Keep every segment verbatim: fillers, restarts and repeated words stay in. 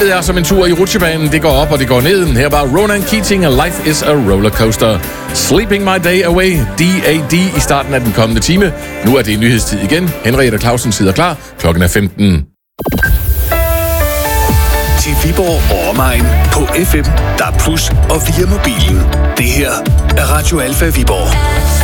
Livet er som en tur i rutsjebanen. Det går op, og det går ned. Her var Ronan Keating, og Life is a Rollercoaster. Sleeping My Day Away, D A D i starten af den kommende time. Nu er det nyhedstid igen. Henriette Clausen sidder klar. Klokken er femten. Til Viborg og omegn på F M, D A B plus, og via mobilen. Det her er Radio Alfa Viborg.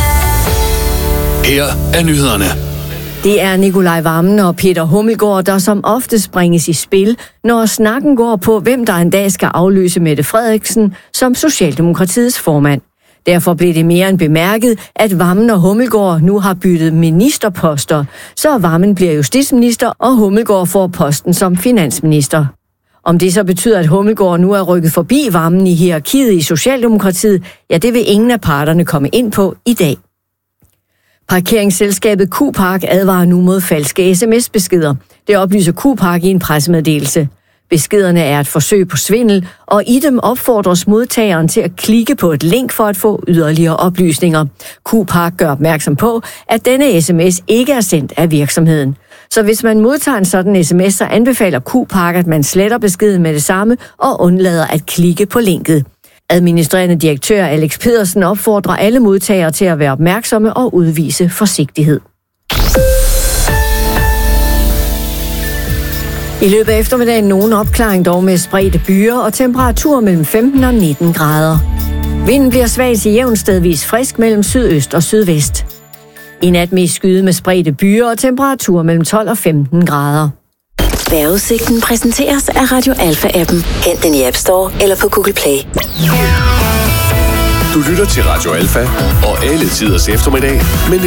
Her er nyhederne. Det er Nikolaj Wammen og Peter Hummelgaard, der som ofte springes i spil, når snakken går på, hvem der en dag skal afløse Mette Frederiksen som Socialdemokratiets formand. Derfor blev det mere end bemærket, at Wammen og Hummelgaard nu har byttet ministerposter, så Wammen bliver justitsminister, og Hummelgaard får posten som finansminister. Om det så betyder, at Hummelgaard nu er rykket forbi Wammen i hierarkiet i Socialdemokratiet, ja, det vil ingen af parterne komme ind på i dag. Parkeringsselskabet Q-Park advarer nu mod falske sms-beskeder. Det oplyser Q-Park i en pressemeddelelse. Beskederne er et forsøg på svindel, og i dem opfordres modtageren til at klikke på et link for at få yderligere oplysninger. Q-Park gør opmærksom på, at denne sms ikke er sendt af virksomheden. Så hvis man modtager en sådan sms, så anbefaler Q-Park, at man sletter beskeden med det samme og undlader at klikke på linket. Administrerende direktør Alex Pedersen opfordrer alle modtagere til at være opmærksomme og udvise forsigtighed. I løbet af eftermiddagen nogen opklaring dog med spredte byer og temperatur mellem femten og nitten grader. Vinden bliver svag til jævn stedvis frisk mellem sydøst og sydvest. I nat mest skyde med spredte byer og temperatur mellem tolv og femten grader. Vejrudsigten præsenteres af Radio Alfa-appen. Hent den i App Store eller på Google Play. Du lytter til Radio Alfa og alle tiders eftermiddag med